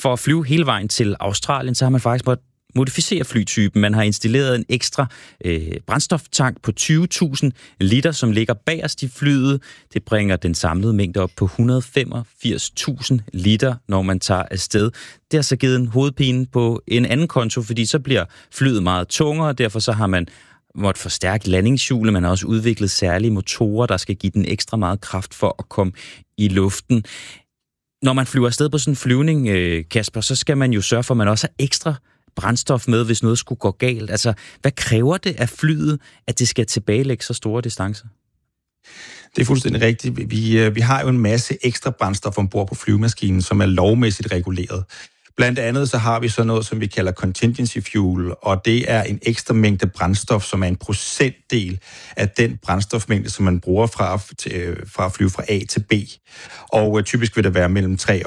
For at flyve hele vejen til Australien, så har man faktisk måttet modificere flytypen. Man har installeret en ekstra brændstoftank på 20.000 liter, som ligger bagerst i flyet. Det bringer den samlede mængde op på 185.000 liter, når man tager afsted. Det har så givet en hovedpine på en anden konto, fordi så bliver flyet meget tungere, og derfor så har man måtte forstærke landingshjulet. Man har også udviklet særlige motorer, der skal give den ekstra meget kraft for at komme i luften. Når man flyver afsted på sådan en flyvning, Kasper, så skal man jo sørge for, at man også har ekstra brændstof med, hvis noget skulle gå galt. Altså, hvad kræver det af flyet, at det skal tilbagelægge så store distancer? Det er fuldstændig rigtigt. Vi har jo en masse ekstra brændstof ombord på flyvemaskinen, som er lovmæssigt reguleret. Blandt andet så har vi så noget, som vi kalder contingency fuel, og det er en ekstra mængde brændstof, som er en procentdel af den brændstofmængde, som man bruger fra at flyve fra A til B. Og typisk vil det være mellem 3 og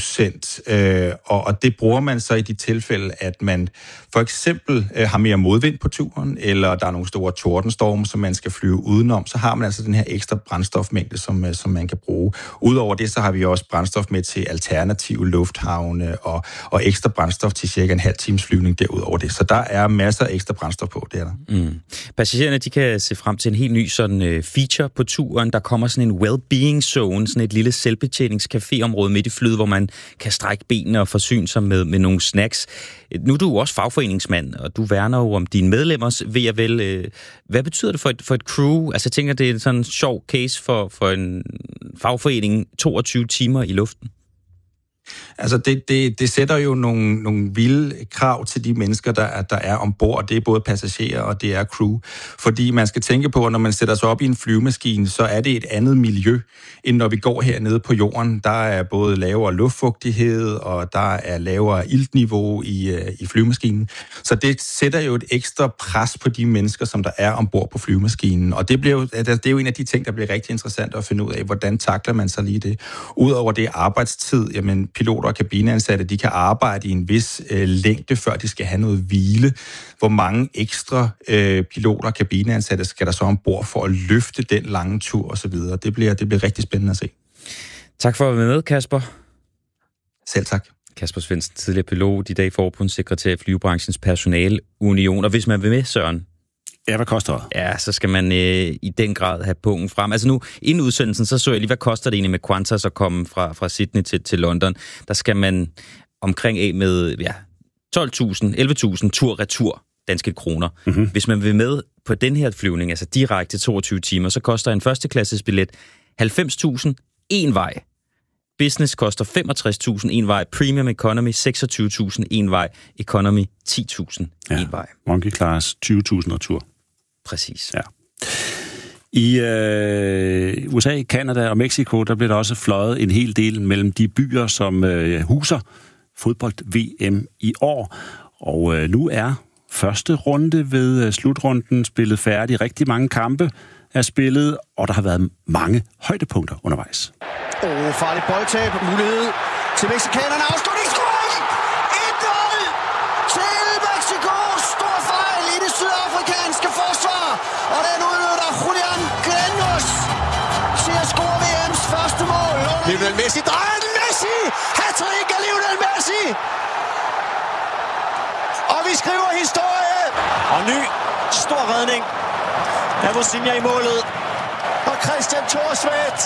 5%. Og det bruger man så i de tilfælde, at man for eksempel har mere modvind på turen, eller der er nogle store tordenstorme, som man skal flyve udenom, så har man altså den her ekstra brændstofmængde, som man kan bruge. Udover det, så har vi også brændstof med til alternative lufthavne og ekstra brændstof til cirka en halv times flyvning derudover det. Så der er masser af ekstra brændstof på, det er der. Passagererne, de kan se frem til en helt ny sådan feature på turen. Der kommer sådan en well-being zone, sådan et lille selvbetjeningscaféområde midt i flyet, hvor man kan strække benene og forsyne sig med nogle snacks. Nu er du også fagforeningsmand, og du værner jo om dine medlemmers ved og vel. Hvad betyder det for et crew? Altså jeg tænker, det er en sådan sjov case for en fagforening 22 timer i luften. Altså, det sætter jo nogle vilde krav til de mennesker, der er ombord. Det er både passagerer og det er crew. Fordi man skal tænke på, at når man sætter sig op i en flyvemaskine, så er det et andet miljø, end når vi går hernede på jorden. Der er både lavere luftfugtighed, og der er lavere iltniveau i flyvemaskinen. Så det sætter jo et ekstra pres på de mennesker, som der er ombord på flyvemaskinen. Og det er jo en af de ting, der bliver rigtig interessant at finde ud af, hvordan takler man så lige det. Udover det arbejdstid, jamen piloter og kabineansatte, de kan arbejde i en vis længde, før de skal have noget hvile. Hvor mange ekstra piloter og kabineansatte skal der så ombord for at løfte den lange tur osv. Det bliver rigtig spændende at se. Tak for at være med, Kasper. Selv tak. Kasper Svendsen, tidligere pilot, i dag forbundssekretær i Flyvebranchens Personalunion. Og hvis man vil med, Søren? Ja, hvad koster det? Ja, så skal man i den grad have pungen frem. Altså nu, inden udsendelsen, så jeg lige, hvad koster det egentlig med Qantas at komme fra Sydney til London? Der skal man omkring af med 11.000 tur-retur danske kroner. Mm-hmm. Hvis man vil med på den her flyvning, altså direkte 22 timer, så koster en førsteklasses billet 90.000 en vej. Business koster 65.000 en vej, Premium Economy 26.000 en vej, Economy 10.000 en vej. Monkey Class 20.000 retur. Præcis. Ja. I USA, Canada og Mexico, der bliver der også fløjet en hel del mellem de byer, som huser fodbold-VM i år. Og nu er første runde ved slutrunden spillet færdig. Rigtig mange kampe er spillet, og der har været mange højdepunkter undervejs. Farligt boldtab, mulighed til mexikanerne, afslutningsscoring! 1-0 til Mexico, stor fejl i det sydafrikanske forsvar, og den udnytter Julian Greños til at score VM's første mål. Lionel Messi drejer den, Messi! Hat-trick af Lionel Messi! Og vi skriver historie! Og ny stor redning af Mosinha i målet, og Christian Thorsvedt.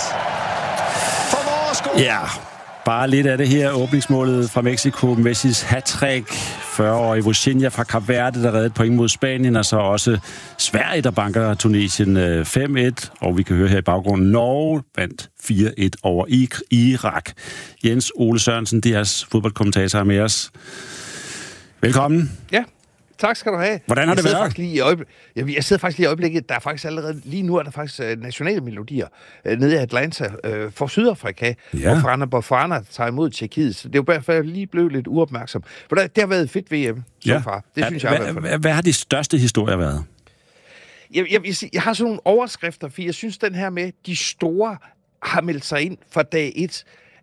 Ja, bare lidt af det her åbningsmålet fra Mexico. Messis hat-trick, 40-årige Mosinha fra Kap Verde, der redde et point mod Spanien, og så også Sverige, der banker Tunesien 5-1. Og vi kan høre her i baggrunden, Norge vandt 4-1 over Irak. Jens Ole Sørensen, DR's fodboldkommentator, er med os. Velkommen. Ja. Tak skal du have. Hvordan har det været? Jeg sidder faktisk lige i øjeblikket. Der er faktisk allerede, lige nu er der faktisk nationale melodier nede i Atlanta for Sydafrika, hvor Bafana tager imod Tjekkiet. Så det er jo bare, jeg lige blev lidt uopmærksom. For det har været et fedt VM så far. Det synes jeg. Hvad har de største historier været? Jeg har sådan nogle overskrifter, for jeg synes, den her med de store har meldt sig ind fra dag 1.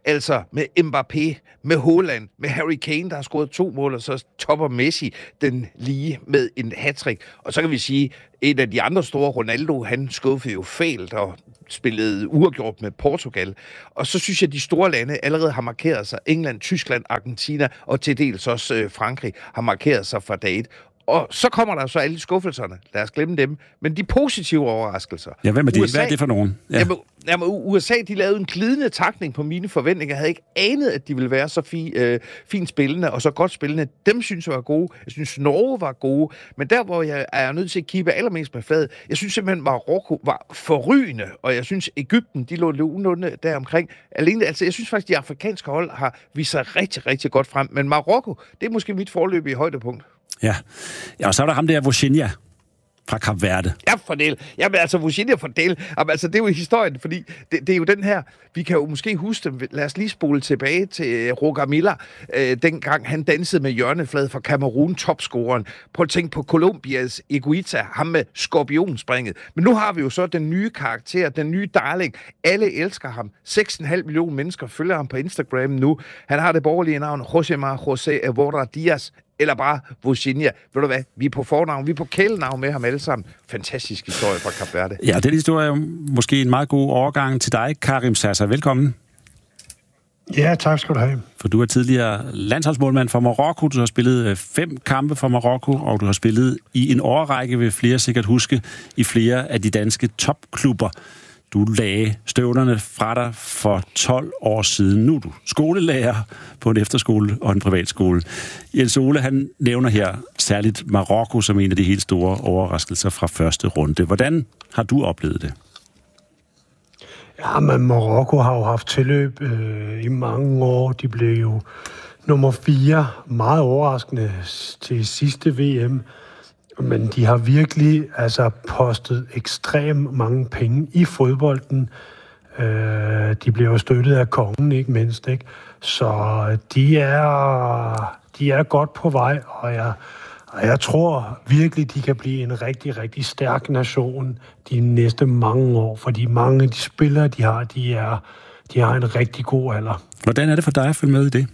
Altså med Mbappé, med Haaland, med Harry Kane, der har scoret 2 mål, og så topper Messi den lige med en hattrick. Og så kan vi sige, en af de andre store, Ronaldo, han skuffede jo fælt og spillede uafgjort med Portugal. Og så synes jeg, at de store lande allerede har markeret sig. England, Tyskland, Argentina og til dels også Frankrig har markeret sig fra dag 1. Og så kommer der så alle skuffelserne. Lad os glemme dem. Men de positive overraskelser. Ja, hvad er det for nogen? Ja. Jamen, USA, de lavede en glidende takning på mine forventninger. Jeg havde ikke anet, at de ville være så fint spillende og så godt spillende. Dem synes jeg var gode. Jeg synes, Norge var gode. Men der, hvor jeg er nødt til at kigge allermest med fladet, jeg synes simpelthen, Marokko var forrygende. Og jeg synes, Egypten, de lå nogenlunde deromkring. Alene, altså, jeg synes faktisk, de afrikanske hold har vist sig rigtig, rigtig godt frem. Men Marokko, det er måske mit forløbige højdepunkt. Ja, og så er der ham der, Vozinha fra Kap Verde. Ja, fordel. Jamen altså, Vozinha fordel. Jamen altså, det er jo historien, fordi det er jo den her, vi kan jo måske huske dem. Lad os lige spole tilbage til Roger Miller, dengang han dansede med hjørneflade for Cameroon, topscoreren. Prøv at tænke på Colombias Higuita, ham med skorpionspringet. Men nu har vi jo så den nye karakter, den nye darling. Alle elsker ham. 6,5 millioner mennesker følger ham på Instagram nu. Han har det borgerlige navn, Josemar José Evora Diaz, eller bare Vozinha. Ved du hvad? Vi er på fornavn, vi er på kælenavn med ham alle sammen. Fantastisk historie fra Kap Verde. Ja, den historie er måske en meget god overgang til dig, Karim Sasser. Velkommen. Ja, tak skal du have. For du er tidligere landsholdsmålmand for Marokko. Du har spillet 5 kampe for Marokko, og du har spillet i en årrække, vil flere sikkert huske, i flere af de danske topklubber. Du lagde støvlerne fra dig for 12 år siden. Nu er du skolelærer på en efterskole og en privatskole. Jens Ole, han nævner her særligt Marokko som en af de helt store overraskelser fra første runde. Hvordan har du oplevet det? Ja, men Marokko har jo haft tilløb i mange år. De blev jo nummer 4, meget overraskende til sidste VM. Men de har virkelig postet ekstremt mange penge i fodbolden. De bliver jo støttet af kongen, ikke mindst. Ikke? Så de er godt på vej, og jeg tror virkelig, de kan blive en rigtig, rigtig stærk nation de næste mange år. Fordi mange af de spillere, de har en rigtig god alder. Hvordan er det for dig at følge med i det?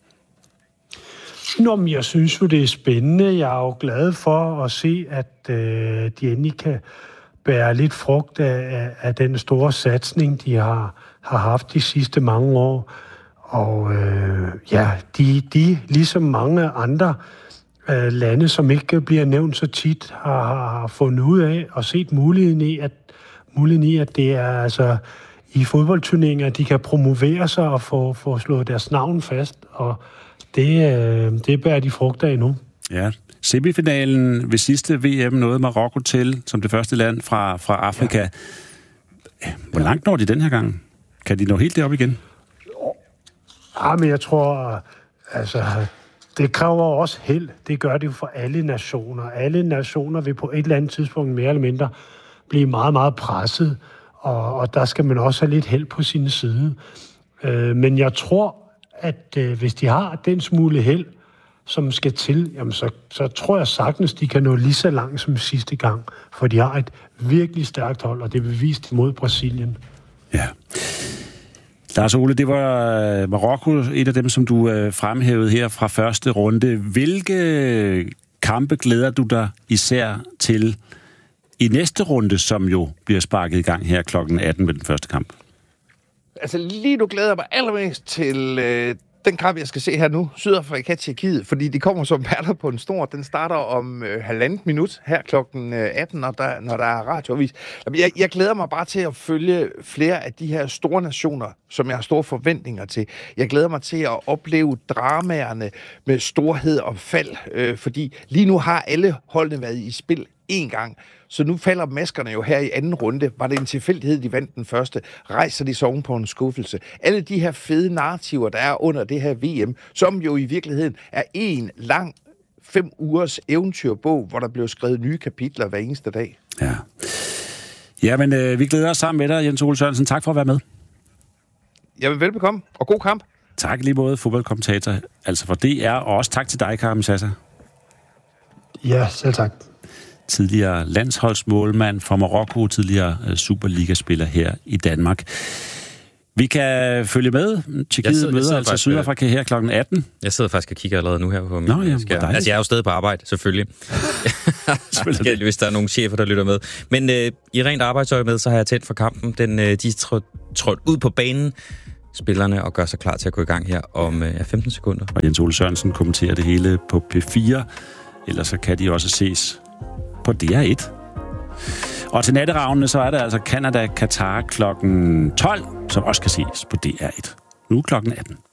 Nå, men jeg synes jo, det er spændende. Jeg er jo glad for at se, at de endelig kan bære lidt frugt af den store satsning, de har haft de sidste mange år. Og de ligesom mange andre lande, som ikke bliver nævnt så tit, har fundet ud af og set muligheden i, at det er altså i fodboldturneringer, de kan promovere sig og få slået deres navn fast, og det bærer de frugter af nu. Ja. Semifinalen ved sidste VM nåede Marokko til, som det første land fra Afrika. Ja. Hvor langt når de den her gang? Kan de nå helt derop igen? Ja, men jeg tror, det kræver også held. Det gør det jo for alle nationer. Alle nationer vil på et eller andet tidspunkt mere eller mindre blive meget, meget presset, og der skal man også have lidt held på sin side. Men jeg tror, at hvis de har den smule held, som skal til, jamen så tror jeg sagtens, de kan nå lige så langt som sidste gang. For de har et virkelig stærkt hold, og det er bevist imod Brasilien. Ja. Lars Ole, det var Marokko, et af dem, som du fremhævede her fra første runde. Hvilke kampe glæder du dig især til i næste runde, som jo bliver sparket i gang her klokken 18 med den første kamp? Altså lige nu glæder jeg mig allermest til den kamp, jeg skal se her nu, Sydafrika Tjekkiet, fordi de kommer som perler på en stor. Den starter om 1,5 minut her klokken 18, når der er radioavis. Jeg glæder mig bare til at følge flere af de her store nationer, som jeg har store forventninger til. Jeg glæder mig til at opleve dramaerne med storhed og fald, fordi lige nu har alle holdene været i spil én gang. Så nu falder maskerne jo her i anden runde. Var det en tilfældighed, de vandt den første? Rejser de så oven på en skuffelse? Alle de her fede narrativer, der er under det her VM, som jo i virkeligheden er en lang 5 ugers eventyrbog, hvor der bliver skrevet nye kapitler hver eneste dag. Ja, men vi glæder os sammen med dig, Jens Ole Sørensen. Tak for at være med. Jamen, velbekomme, og god kamp. Tak lige måde, fodboldkommentator, altså for DR, og også tak til dig, Karim Sasser. Ja, selv tak. Tidligere landsholdsmålmand for Marokko, tidligere Superliga-spiller her i Danmark. Vi kan følge med. Tjekkiet møder altså Sydafrika her kl. 18. Jeg sidder faktisk og kigger allerede nu her på min skærm. Altså, jeg er jo stadig på arbejde, selvfølgelig. Hvis der er nogle chefer, der lytter med. Men i rent arbejdsøje med, så har jeg tændt for kampen. De er trådt ud på banen, spillerne, og gør sig klar til at gå i gang her om 15 sekunder. Og Jens Ole Sørensen kommenterer det hele på P4. Ellers så kan de også ses på DR1. Og til natteravnene, så er der altså Canada-Katar kl. 12, som også kan ses på DR1. Nu kl. 18.